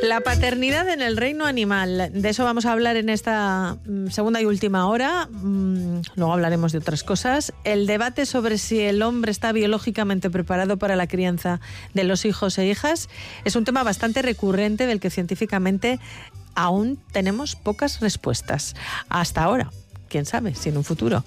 La paternidad en el reino animal. De eso vamos a hablar en esta segunda y última hora. Luego hablaremos de otras cosas. El debate sobre si el hombre está biológicamente preparado para la crianza de los hijos e hijas es un tema bastante recurrente del que científicamente aún tenemos pocas respuestas. Hasta ahora. Quién sabe, si en un futuro.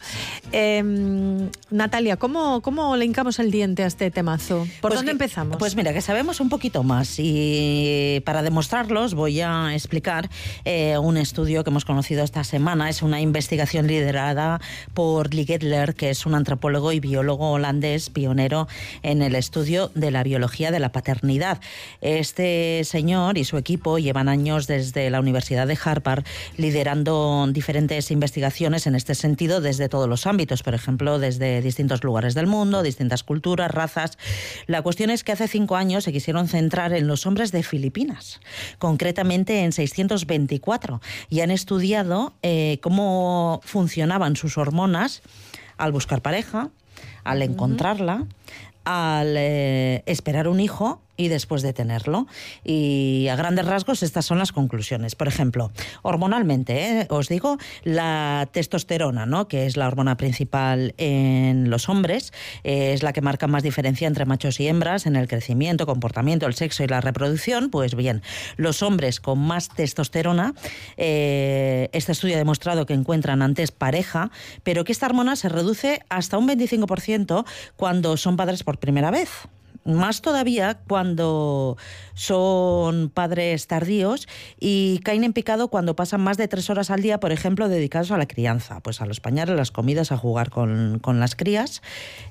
Natalia, ¿cómo le hincamos el diente a este temazo? ¿Por dónde empezamos? Pues mira, que sabemos un poquito más y para demostrarlo os voy a explicar un estudio que hemos conocido esta semana. Es una investigación liderada por Lee Gedler, que es un antropólogo y biólogo holandés pionero en el estudio de la biología de la paternidad. Este señor y su equipo llevan años desde la Universidad de Harvard liderando diferentes investigaciones en este sentido desde todos los ámbitos, por ejemplo, desde distintos lugares del mundo, distintas culturas, razas. La cuestión es que hace 5 años se quisieron centrar en los hombres de Filipinas, concretamente en 624, y han estudiado cómo funcionaban sus hormonas al buscar pareja, al encontrarla, al esperar un hijo y después de tenerlo. Y a grandes rasgos estas son las conclusiones. Por ejemplo, hormonalmente, os digo, la testosterona, ¿no?, que es la hormona principal en los hombres, es la que marca más diferencia entre machos y hembras en el crecimiento, comportamiento, el sexo y la reproducción. Pues bien, los hombres con más testosterona, este estudio ha demostrado que encuentran antes pareja, pero que esta hormona se reduce hasta un 25% cuando son padres por primera vez. Más todavía cuando son padres tardíos y caen en picado cuando pasan más de 3 horas al día, por ejemplo, dedicados a la crianza, pues a los pañales, las comidas, a jugar con las crías.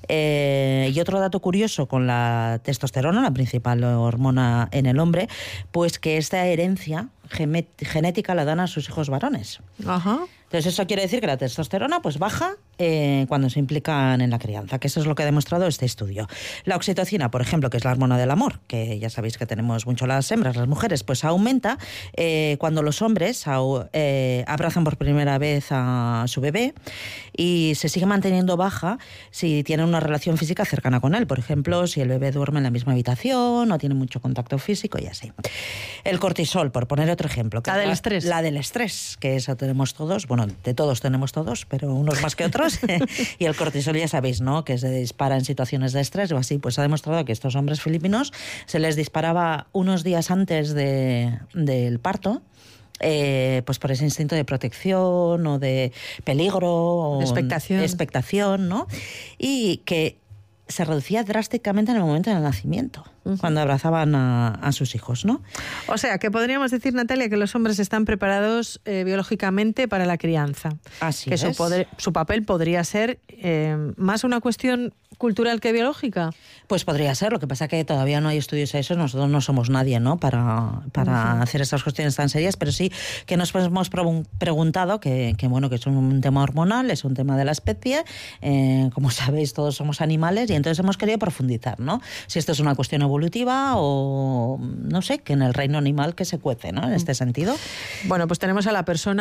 Y otro dato curioso con la testosterona, la principal hormona en el hombre, pues que esta herencia genética la dan a sus hijos varones. Ajá. Entonces eso quiere decir que la testosterona pues baja cuando se implican en la crianza, que eso es lo que ha demostrado este estudio. La oxitocina, por ejemplo, que es la hormona del amor, que ya sabéis que tenemos mucho las hembras, las mujeres, pues aumenta cuando los hombres abrazan por primera vez a su bebé, y se sigue manteniendo baja si tienen una relación física cercana con él. Por ejemplo, si el bebé duerme en la misma habitación, no tiene mucho contacto físico y así. El cortisol, por poner otro ejemplo. La del estrés. La del estrés, que eso tenemos todos. Bueno, de todos tenemos todos, pero unos más que otros. Y el cortisol ya sabéis, ¿no?, que se dispara en situaciones de estrés o así. Pues ha demostrado que estos hombres filipinos se les disparaba unos días antes del parto, pues por ese instinto de protección o de peligro o expectación, ¿no? Y que se reducía drásticamente en el momento del nacimiento, cuando abrazaban a sus hijos, ¿no? O sea, que podríamos decir, Natalia, que los hombres están preparados biológicamente para la crianza. Así que es. Su papel podría ser más una cuestión cultural que biológica. Pues podría ser, lo que pasa que todavía no hay estudios a eso, nosotros no somos nadie, ¿no?, para hacer estas cuestiones tan serias, pero sí que nos hemos preguntado que bueno, que es un tema hormonal, es un tema de la especie, como sabéis todos somos animales, y entonces hemos querido profundizar, ¿no?, si esto es una cuestión evolutiva o no sé, que en el reino animal que se cuece, ¿no?, en este sentido. Bueno, pues tenemos a la persona